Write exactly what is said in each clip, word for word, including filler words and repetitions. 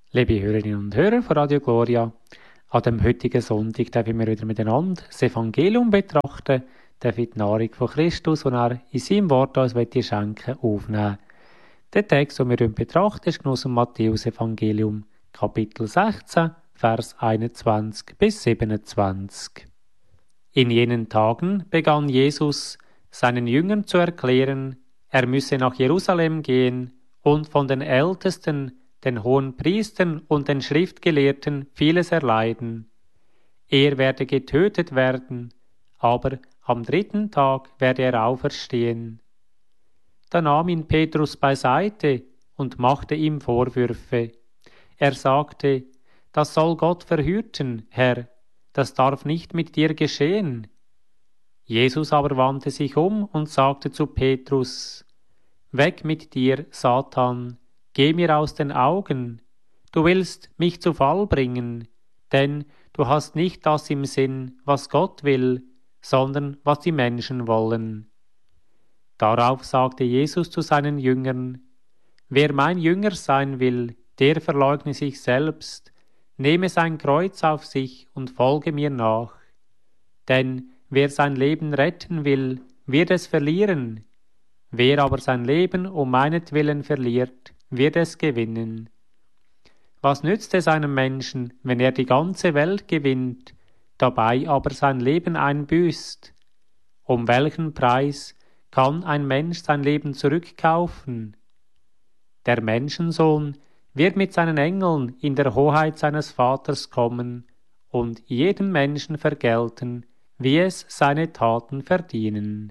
Liebe Hörerinnen und Hörer von Radio Gloria, an dem heutigen Sonntag dürfen wir wieder miteinander das Evangelium betrachten, dürfen die Nahrung von Christus, und er in seinem Wort uns schenken aufnehmen. Der Text, den wir betrachten, ist aus dem Matthäus-Evangelium, Kapitel sechzehn, Vers einundzwanzig bis siebenundzwanzig. In jenen Tagen begann Jesus, seinen Jüngern zu erklären, er müsse nach Jerusalem gehen und von den Ältesten, den Hohenpriestern und den Schriftgelehrten vieles erleiden. Er werde getötet werden, aber am dritten Tag werde er auferstehen. Da nahm ihn Petrus beiseite und machte ihm Vorwürfe. Er sagte, das soll Gott verhüten, Herr, das darf nicht mit dir geschehen. Jesus aber wandte sich um und sagte zu Petrus, weg mit dir, Satan, geh mir aus den Augen, du willst mich zu Fall bringen, denn du hast nicht das im Sinn, was Gott will, sondern was die Menschen wollen. Darauf sagte Jesus zu seinen Jüngern, wer mein Jünger sein will, der verleugne sich selbst, nehme sein Kreuz auf sich und folge mir nach. Denn wer sein Leben retten will, wird es verlieren. Wer aber sein Leben um meinetwillen verliert, wird es gewinnen. Was nützt es einem Menschen, wenn er die ganze Welt gewinnt, dabei aber sein Leben einbüßt? Um welchen Preis kann ein Mensch sein Leben zurückkaufen? Der Menschensohn wird mit seinen Engeln in der Hoheit seines Vaters kommen und jedem Menschen vergelten, wie es seine Taten verdienen.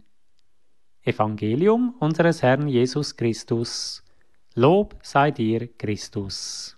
Evangelium unseres Herrn Jesus Christus. Lob sei dir, Christus.